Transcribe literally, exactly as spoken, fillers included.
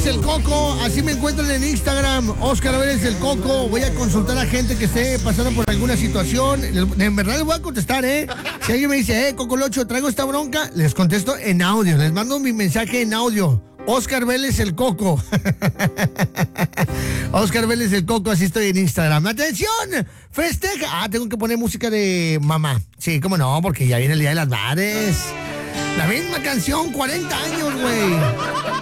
Vélez el Coco, así me encuentran en Instagram, Oscar Vélez el Coco. Voy a consultar a gente que esté pasando por alguna situación. En verdad les voy a contestar, ¿eh? Si alguien me dice, eh, Cocolocho, traigo esta bronca, les contesto en audio, les mando mi mensaje en audio. Oscar Vélez el Coco. Oscar Vélez el Coco, así estoy en Instagram. ¡Atención! ¡Festeja! Ah, tengo que poner música de mamá. Sí, cómo no, porque ya viene el Día de las Madres. La misma canción, cuarenta años, güey.